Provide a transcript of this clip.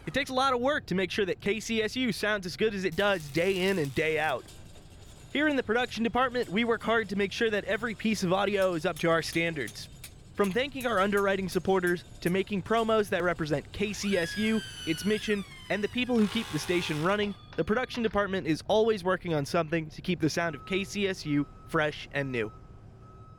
It takes a lot of work to make sure that KCSU sounds as good as it does day in and day out. Here in the production department, we work hard to make sure that every piece of audio is up to our standards. From thanking our underwriting supporters to making promos that represent KCSU, its mission, and the people who keep the station running, the production department is always working on something to keep the sound of KCSU fresh and new.